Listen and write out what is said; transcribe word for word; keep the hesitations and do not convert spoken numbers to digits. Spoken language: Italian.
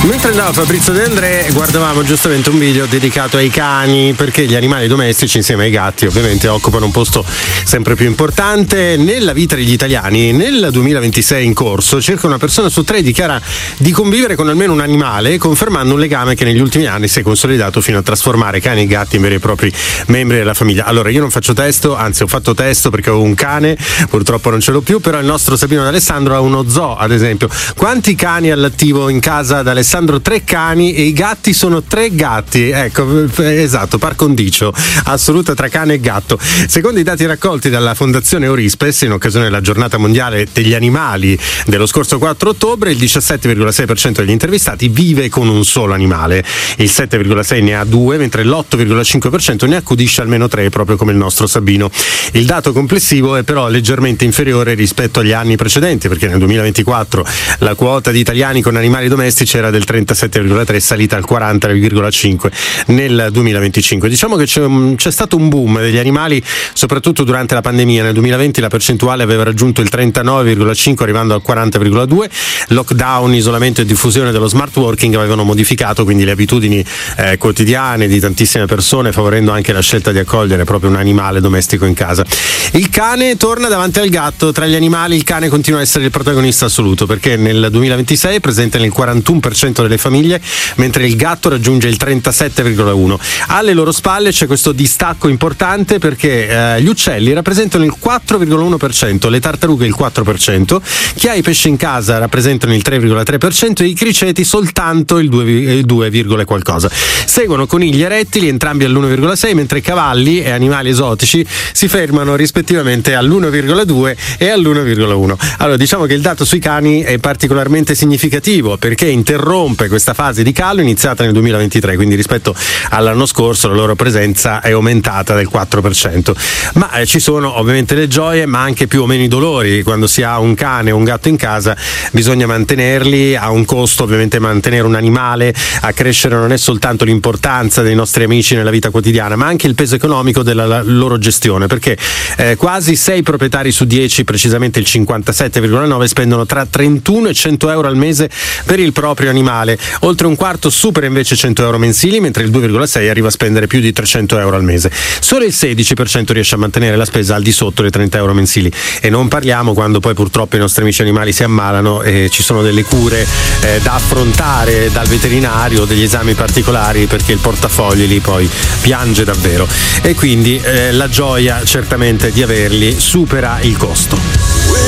Mentre andava Fabrizio De André guardavamo giustamente un video dedicato ai cani, perché gli animali domestici insieme ai gatti ovviamente occupano un posto sempre più importante nella vita degli italiani. Nel duemilaventisei in corso circa una persona su tre dichiara di convivere con almeno un animale, confermando un legame che negli ultimi anni si è consolidato fino a trasformare cani e gatti in veri e propri membri della famiglia. Allora, io non faccio testo, anzi ho fatto testo perché avevo un cane, purtroppo non ce l'ho più, però il nostro Sabino D'Alessandro ha uno zoo, ad esempio. Quanti cani all'attivo in casa D'Alessandro? Tre cani, e i gatti sono tre gatti, ecco, esatto, par condicio assoluta tra cane e gatto. Secondo i dati raccolti dalla Fondazione Eurispes in occasione della giornata mondiale degli animali dello scorso quattro ottobre, il diciassette virgola sei per cento degli intervistati vive con un solo animale, il sette virgola sei per cento ne ha due, mentre l'otto virgola cinque per cento ne accudisce almeno tre, proprio come il nostro Sabino. Il dato complessivo è però leggermente inferiore rispetto agli anni precedenti, perché nel duemilaventiquattro la quota di italiani con animali domestici era del trentasette virgola tre, salita al quaranta virgola cinque nel duemilaventicinque. Diciamo che c'è, c'è stato un boom degli animali soprattutto durante la pandemia. Nel duemilaventi la percentuale aveva raggiunto il trentanove virgola cinque, arrivando al quaranta virgola due. Lockdown, isolamento e diffusione dello smart working avevano modificato quindi le abitudini eh, quotidiane di tantissime persone, favorendo anche la scelta di accogliere proprio un animale domestico in casa. Il cane torna davanti al gatto. Tra gli animali il cane continua a essere il protagonista assoluto, perché nel duemilaventisei è presente nel quarantuno per cento delle famiglie, mentre il gatto raggiunge il trentasette virgola uno. Alle loro spalle c'è questo distacco importante, perché eh, gli uccelli rappresentano il quattro virgola uno per cento, le tartarughe il quattro per cento, chi ha i pesci in casa rappresentano il tre virgola tre per cento e i criceti soltanto il due, virgola qualcosa. Seguono conigli e rettili, entrambi all'uno virgola sei, mentre cavalli e animali esotici si fermano rispettivamente all'uno virgola due e all'uno virgola uno. Allora, diciamo che il dato sui cani è particolarmente significativo, perché interrompe questa fase di calo iniziata nel duemilaventitré, quindi rispetto all'anno scorso la loro presenza è aumentata del quattro per cento. Ma eh, ci sono ovviamente le gioie, ma anche più o meno i dolori. Quando si ha un cane o un gatto in casa bisogna mantenerli, ha un costo ovviamente mantenere un animale, a crescere non è soltanto l'importanza dei nostri amici nella vita quotidiana, ma anche il peso economico della loro gestione, perché eh, quasi sei proprietari su dieci, precisamente il cinquantasette virgola nove, spendono tra trentuno e cento euro al mese per il proprio animale. Oltre un quarto supera invece cento euro mensili, mentre il due virgola sei arriva a spendere più di trecento euro al mese. Solo il sedici per cento riesce a mantenere la spesa al di sotto dei trenta euro mensili, e non parliamo quando poi purtroppo i nostri amici animali si ammalano e ci sono delle cure eh, da affrontare dal veterinario, degli esami particolari, perché il portafogli lì poi piange davvero, e quindi eh, la gioia certamente di averli supera il costo.